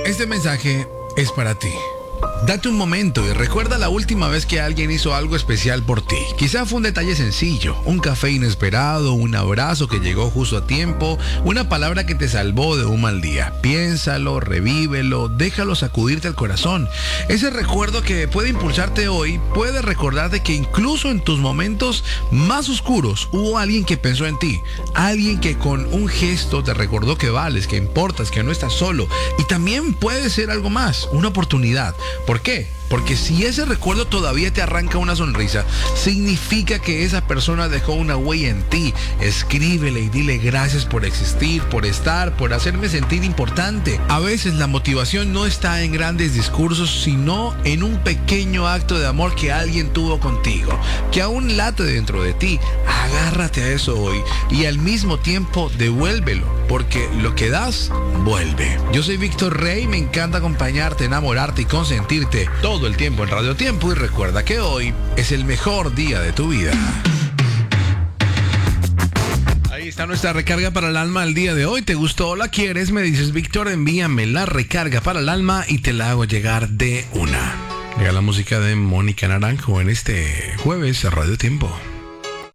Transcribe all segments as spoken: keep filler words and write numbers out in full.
Este mensaje es para ti. Date un momento y recuerda la última vez que alguien hizo algo especial por ti. Quizá fue un detalle sencillo, un café inesperado, un abrazo que llegó justo a tiempo, una palabra que te salvó de un mal día. Piénsalo, revívelo, déjalo sacudirte el corazón. Ese recuerdo que puede impulsarte hoy puede recordarte que incluso en tus momentos más oscuros hubo alguien que pensó en ti, alguien que con un gesto te recordó que vales, que importas, que no estás solo. Y también puede ser algo más, una oportunidad. ¿Por qué? Porque si ese recuerdo todavía te arranca una sonrisa, significa que esa persona dejó una huella en ti. Escríbele y dile gracias por existir, por estar, por hacerme sentir importante. A veces la motivación no está en grandes discursos, sino en un pequeño acto de amor que alguien tuvo contigo, que aún late dentro de ti. Agárrate a eso hoy y al mismo tiempo devuélvelo, porque lo que das, vuelve. Yo soy Víctor Rey, me encanta acompañarte, enamorarte y consentirte todo el tiempo en Radio Tiempo, y recuerda que hoy es el mejor día de tu vida. Ahí está nuestra recarga para el alma el día de hoy. ¿Te gustó o la quieres? Me dices, Víctor, envíame la recarga para el alma y te la hago llegar de una. Llega la música de Mónica Naranjo en este jueves a Radio Tiempo.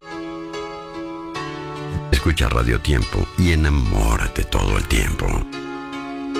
Escucha Radio Tiempo y enamórate todo el tiempo.